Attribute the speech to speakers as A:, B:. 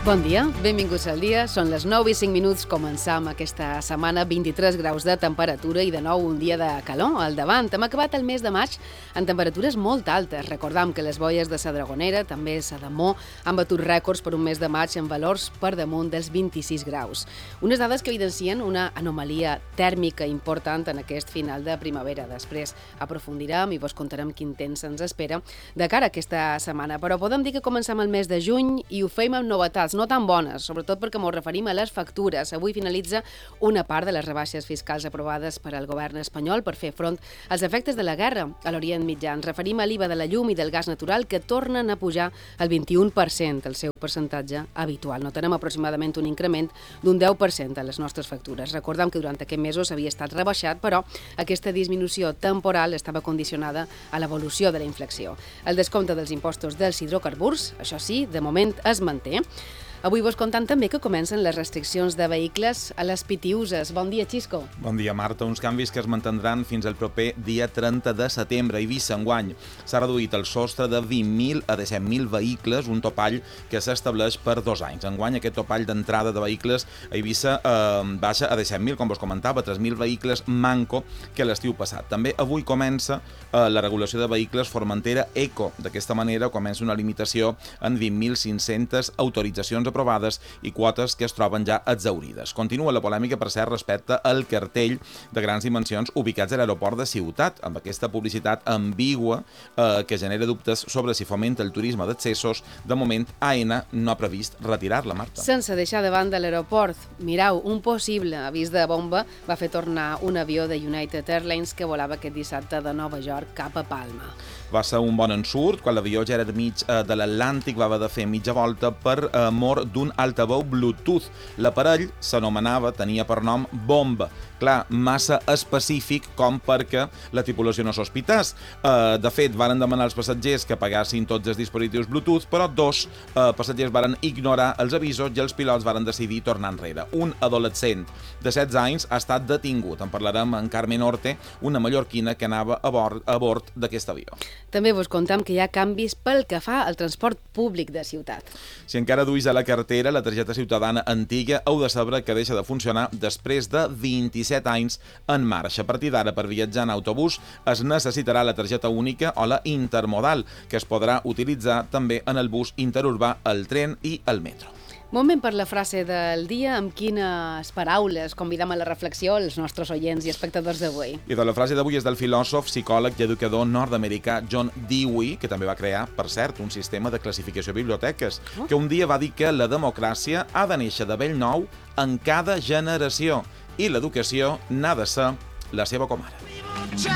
A: Bon dia, benvinguts al dia. Són les 9:05, començam aquesta setmana, 23 graus de temperatura i de nou un dia de calor al davant. Hem acabat el mes de maig en temperatures molt altes. Recordam que les boies de sa Dragonera, també Sadamó, han batut rècords per un mes de maig en valors per damunt dels 26 graus. Unes dades que evidencien una anomalia tèrmica important en aquest final de primavera. Després aprofundirem i vos contarem quin temps ens espera de cara a aquesta setmana. Però podem dir que comencem el mes de juny i ho fem amb novetats no tan bones, sobretot perquè ens referim a les factures. Avui finalitza una part de les rebaixes fiscals aprovades per al govern espanyol per fer front als efectes de la guerra a l'Orient Mitjà. Ens referim a l'IVA de la llum i del gas natural, que tornen a pujar al 21%, el seu percentatge habitual. Notarem aproximadament un increment d'un 10% a les nostres factures. Recordem que durant aquests mesos havia estat rebaixat, però aquesta disminució temporal estava condicionada a l'evolució de la inflació. El descompte dels impostos dels hidrocarburs, això sí, de moment es manté. Avui vos contant també que comencen les restriccions de vehicles a les Pitiüses. Bon dia, Xisco.
B: Bon dia, Marta. Uns canvis que es mantindran fins al proper dia 30 de setembre. A Eivissa, enguany, s'ha reduït el sostre de 20.000 a 17.000 vehicles, un topall que s'estableix per 2 anys. Enguany, aquest topall d'entrada de vehicles a Eivissa baixa a 17.000, com vos comentava, 3.000 vehicles manco que l'estiu passat. També avui comença la regulació de vehicles Formentera Eco. D'aquesta manera comença una limitació en 20.500 autoritzacions aprovades i quotes que es troben ja exhaurides. Continua la polèmica, per cert, respecte al cartell de grans dimensions ubicats a l'aeroport de Ciutat, amb aquesta publicitat ambigua que genera dubtes sobre si fomenta el turisme d'accessos. De moment, AENA no ha previst retirar-la, Marta.
A: Sense deixar de banda l'aeroport, mireu, un possible avís de bomba va fer tornar un avió de United Airlines que volava aquest dissabte de Nova York cap a Palma.
B: Va ser un bon ensurt quan l'avió ja era al mig de l'Atlàntic, va haver de fer mitja volta per mort d'un altaveu Bluetooth. L'aparell s'anomenava, tenia per nom Bomba. Clar, massa específic com perquè la tripulació no sospités. De fet, varen demanar als passatgers que apagassin tots els dispositius Bluetooth, però 2 passatgers varen ignorar els avisos i els pilots varen decidir tornar enrere. Un adolescent de 16 anys ha estat detingut. En parlarem amb Carmen Orte, una mallorquina que anava a bord d'aquest avió.
A: També vos contem que hi ha canvis pel que fa al transport públic de ciutat.
B: Si encara duis a la cartera la targeta ciutadana antiga, heu de saber que deixa de funcionar després de 27 anys en marxa. A partir d'ara, per viatjar en autobús, es necessitarà la targeta única o la intermodal, que es podrà utilitzar també en el bus interurbà, el tren i el metro.
A: Moment per la frase del dia, amb quines paraules convidem a la reflexió els nostres oients i espectadors d'avui.
B: I la frase d'avui és del filòsof, psicòleg i educador nord-americà John Dewey, que també va crear, per cert, un sistema de classificació de biblioteques, que un dia va dir que la democràcia ha de néixer de bell nou en cada generació i l'educació n'ha de ser la seva comare.